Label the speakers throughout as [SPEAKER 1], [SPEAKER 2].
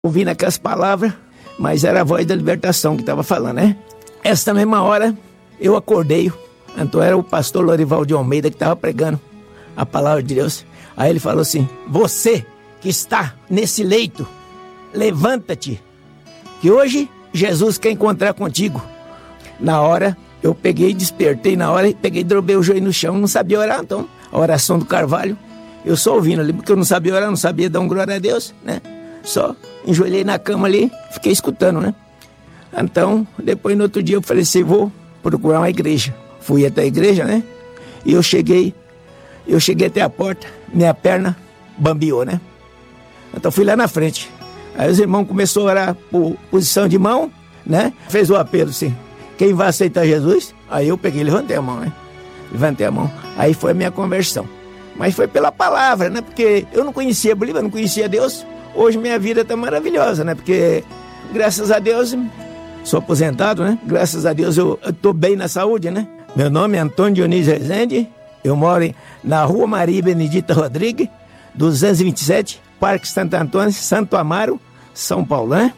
[SPEAKER 1] ouvindo aquelas palavras, mas era a voz da libertação que estava falando, né? Essa mesma hora, eu acordei. Então era o pastor Lorival de Almeida que estava pregando a palavra de Deus. Aí ele falou assim: você que está nesse leito, levanta-te, que hoje Jesus quer encontrar contigo. Na hora, eu peguei, despertei na hora, peguei, drobei o joelho no chão, não sabia orar, então, a oração do Carvalho, eu só ouvindo ali, porque eu não sabia orar, não sabia dar um glória a Deus, né? Só enjoelhei na cama ali, fiquei escutando, né? Então, depois no outro dia eu falei assim: vou procurar uma igreja. Fui até a igreja, né? E eu cheguei até a porta, minha perna bambiou, né? Então fui lá na frente. Aí os irmãos começaram a orar por posição de mão, né? Fez o apelo assim: quem vai aceitar Jesus? Aí eu peguei, levantei a mão, né? Levantei a mão. Aí foi a minha conversão. Mas foi pela palavra, né? Porque eu não conhecia a Bíblia, eu não conhecia Deus. Hoje minha vida está maravilhosa, né? Porque, graças a Deus, sou aposentado, né? Graças a Deus eu estou bem na saúde, né? Meu nome é Antônio Dionísio Rezende. Eu moro na Rua Maria Benedita Rodrigues, 227, Parque Santo Antônio, Santo Amaro, São Paulo, né?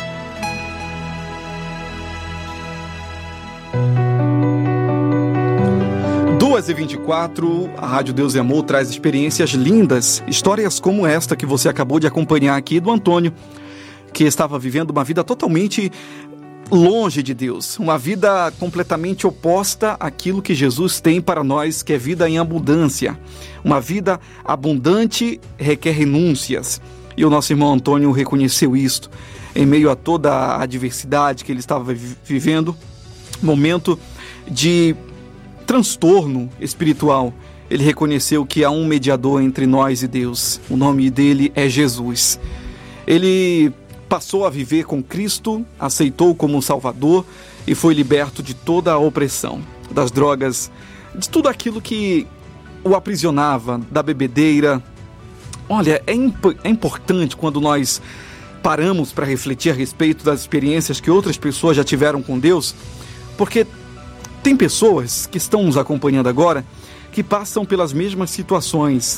[SPEAKER 2] Às 2h24, a Rádio Deus e Amor traz experiências lindas, histórias como esta que você acabou de acompanhar aqui do Antônio, que estava vivendo uma vida totalmente longe de Deus, uma vida completamente oposta àquilo que Jesus tem para nós, que é vida em abundância. Uma vida abundante requer renúncias, e o nosso irmão Antônio reconheceu isto, em meio a toda a adversidade que ele estava vivendo, momento de transtorno espiritual. Ele reconheceu que há um mediador entre nós e Deus. O nome dele é Jesus. Ele passou a viver com Cristo, aceitou como Salvador e foi liberto de toda a opressão, das drogas, de tudo aquilo que o aprisionava, da bebedeira. Olha, é importante quando nós paramos para refletir a respeito das experiências que outras pessoas já tiveram com Deus, porque tem pessoas que estão nos acompanhando agora que passam pelas mesmas situações,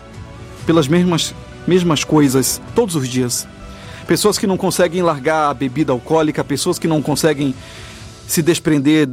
[SPEAKER 2] pelas mesmas coisas todos os dias. Pessoas que não conseguem largar a bebida alcoólica, pessoas que não conseguem se desprender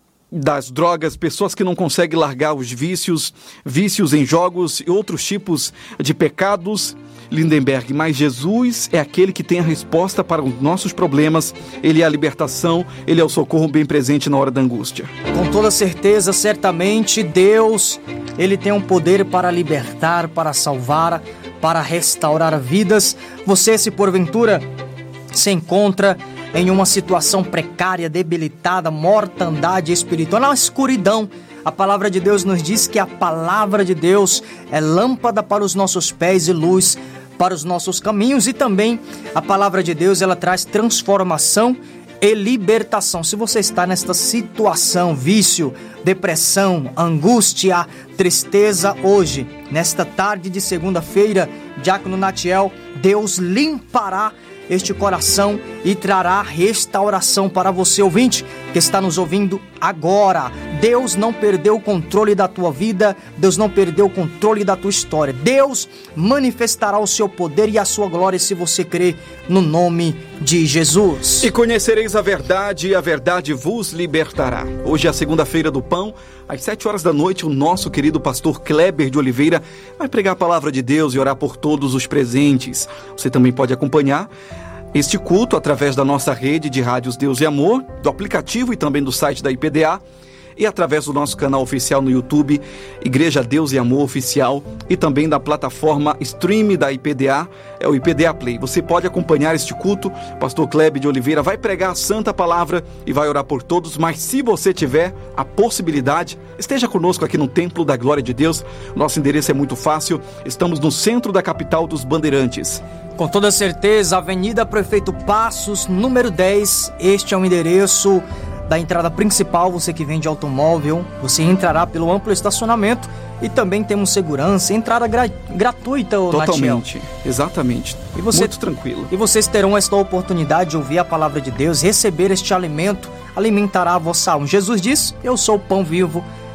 [SPEAKER 2] das drogas, pessoas que não conseguem largar os vícios em jogos e outros tipos de pecados. Lindenberg, mas Jesus é aquele que tem a resposta para os nossos problemas. Ele é a libertação, ele é o socorro bem presente na hora da angústia.
[SPEAKER 3] Com toda certeza, certamente, Deus, ele tem um poder para libertar, para salvar, para restaurar vidas. Você, se porventura se encontra em uma situação precária, debilitada, mortandade espiritual, na escuridão, a palavra de Deus nos diz que a palavra de Deus é lâmpada para os nossos pés e luz para os nossos caminhos, e também a palavra de Deus, ela traz transformação e libertação. Se você está nesta situação, vício, depressão, angústia, tristeza, hoje, nesta tarde de segunda-feira, Diácono Natiel, Deus limpará este coração e trará restauração para você, ouvinte, que está nos ouvindo agora. Deus não perdeu o controle da tua vida, Deus não perdeu o controle da tua história. Deus manifestará o seu poder e a sua glória se você crer no nome de Jesus.
[SPEAKER 2] E conhecereis a verdade, e a verdade vos libertará. Hoje é a segunda-feira do pão. Às 7h da noite, o nosso querido pastor Kleber de Oliveira vai pregar a palavra de Deus e orar por todos os presentes. Você também pode acompanhar este culto através da nossa rede de rádios Deus e Amor, do aplicativo e também do site da IPDA, e através do nosso canal oficial no YouTube, Igreja Deus e Amor Oficial, e também da plataforma stream da IPDA, é o IPDA Play. Você pode acompanhar este culto. Pastor Kleber de Oliveira vai pregar a santa palavra e vai orar por todos, mas se você tiver a possibilidade, esteja conosco aqui no Templo da Glória de Deus. Nosso endereço é muito fácil, estamos no centro da capital dos Bandeirantes.
[SPEAKER 3] Com toda certeza, Avenida Prefeito Passos, número 10, este é o endereço da entrada principal. Você que vende automóvel, você entrará pelo amplo estacionamento e também temos segurança, entrada gratuita,
[SPEAKER 2] Totalmente,
[SPEAKER 3] Natiel.
[SPEAKER 2] Exatamente, muito tranquilo.
[SPEAKER 3] E vocês terão esta oportunidade de ouvir a palavra de Deus, receber este alimento, alimentará a vossa alma. Jesus diz: eu sou o pão vivo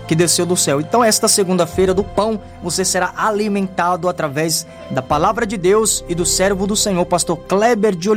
[SPEAKER 3] que desceu do céu. Então, esta segunda-feira do pão, você será alimentado através da palavra de Deus e do servo do Senhor, pastor Kleber de